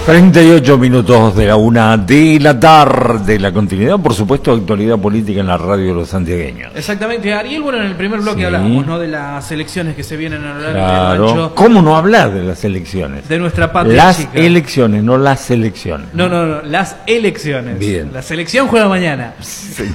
38 minutos de la 1 de la tarde, la continuidad, por supuesto, actualidad política en la radio de los santiagueños. Exactamente, Ariel, bueno, en el primer bloque Sí. hablábamos, ¿no?, de las elecciones que se vienen a lo largo del Claro. ancho ¿Cómo no hablar de las elecciones? de nuestra patria Las chica. elecciones, no las elecciones. No, las elecciones. Bien. La selección juega mañana. Sí.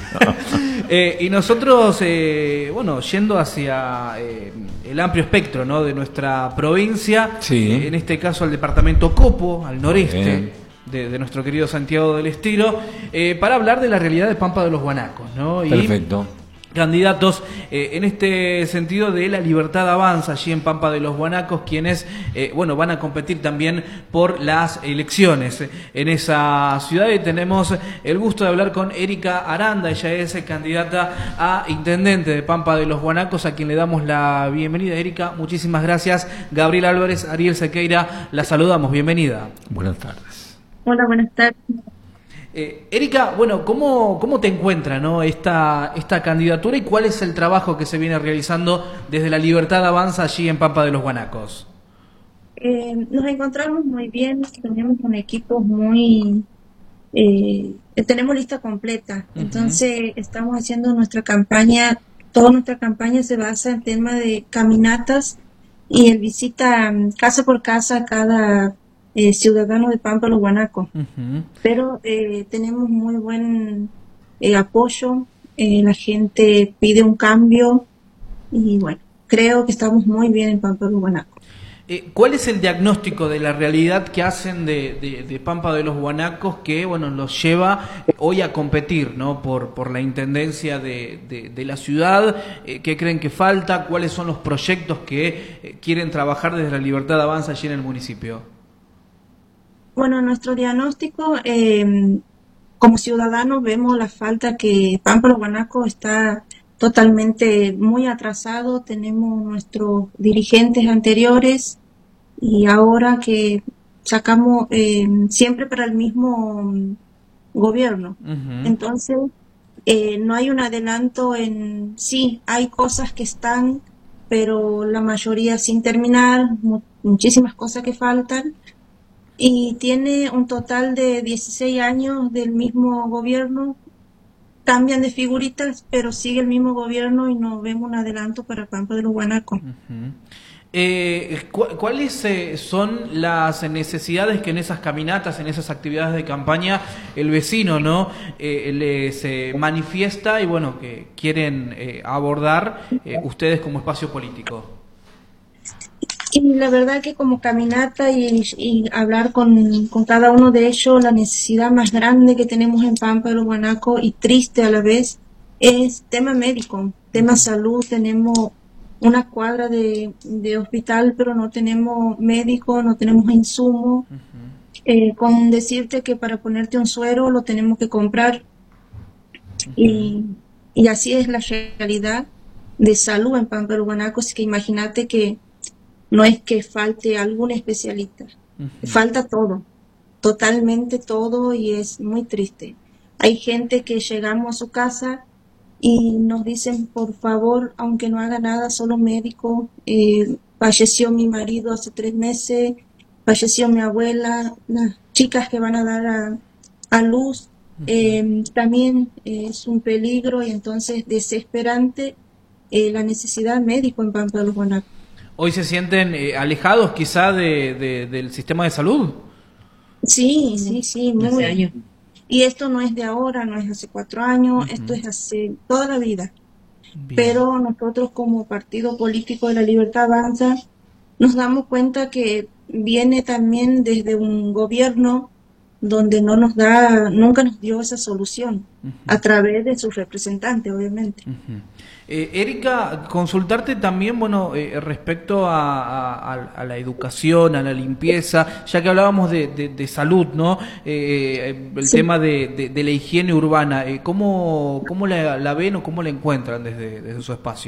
Y nosotros, bueno, yendo hacia el amplio espectro, ¿no?, de nuestra provincia, Sí. en este caso al departamento Copo, al noreste Bien. de nuestro querido Santiago del Estero, para hablar de la realidad de Pampa de los Guanacos, ¿no? Y Perfecto. candidatos en este sentido de La Libertad Avanza allí en Pampa de los Guanacos, quienes bueno, van a competir también por las elecciones en esa ciudad. Y tenemos el gusto de hablar con Erika Aranda. Ella es candidata a intendente de Pampa de los Guanacos, a quien le damos la bienvenida. Erika, muchísimas gracias. Gabriel Álvarez, Ariel Sequeira, la saludamos, bienvenida. Buenas tardes. Hola, buenas tardes. Erika, bueno, ¿cómo te encuentra, ¿no?, esta candidatura y cuál es el trabajo que se viene realizando desde La Libertad Avanza allí en Pampa de los Guanacos? Nos encontramos muy bien, tenemos un equipo muy... tenemos lista completa, entonces estamos haciendo nuestra campaña, toda nuestra campaña se basa en tema de caminatas y el visita casa por casa a cada ciudadano de Pampa de los Guanacos. Pero tenemos muy buen apoyo, la gente pide un cambio y bueno, creo que estamos muy bien en Pampa de los Guanacos. ¿Cuál es el diagnóstico de la realidad que hacen de Pampa de los Guanacos que, bueno, los lleva hoy a competir, ¿no?, por la intendencia de la ciudad? ¿Qué creen que falta? ¿Cuáles son los proyectos que quieren trabajar desde La Libertad Avanza allí en el municipio? Bueno, nuestro diagnóstico, como ciudadanos vemos la falta que Pampa de los Guanacos está totalmente muy atrasado. Tenemos nuestros dirigentes anteriores y ahora que sacamos siempre para el mismo gobierno. Entonces, no hay un adelanto en... Sí, hay cosas que están, pero la mayoría sin terminar, muchísimas cosas que faltan. Y tiene un total de 16 años del mismo gobierno. Cambian de figuritas, pero sigue el mismo gobierno y no vemos un adelanto para Pampa de los Guanacos. ¿Cuáles son las necesidades que en esas caminatas, en esas actividades de campaña, el vecino, ¿no?, les manifiesta y, bueno, que quieren abordar ustedes como espacio político? Y la verdad que como caminata y hablar con cada uno de ellos, la necesidad más grande que tenemos en Pampa de los Guanacos y triste a la vez es tema médico, tema salud. Tenemos una cuadra de hospital, pero no tenemos médico, no tenemos insumos. Con decirte que para ponerte un suero lo tenemos que comprar. Y así es la realidad de salud en Pampa de los Guanacos. Así que imagínate que no es que falte algún especialista, falta todo, totalmente todo, y es muy triste. Hay gente que llegamos a su casa y nos dicen, por favor, aunque no haga nada, solo médico, falleció mi marido hace 3 meses, falleció mi abuela, las chicas que van a dar a luz, también es un peligro, y entonces desesperante la necesidad médico en Pampa de los Guanacos. ¿Hoy se sienten alejados quizá del sistema de salud? Sí, muy años. Y esto no es de ahora, no es hace 4 años, esto es hace toda la vida. Bien. Pero nosotros como partido político de La Libertad Avanza nos damos cuenta que viene también desde un gobierno donde nunca nos dio esa solución, a través de sus representantes, obviamente. Erika, consultarte también, bueno, respecto a la educación, a la limpieza, ya que hablábamos de salud, ¿no? El tema de la higiene urbana, ¿cómo la ven o cómo la encuentran desde su espacio?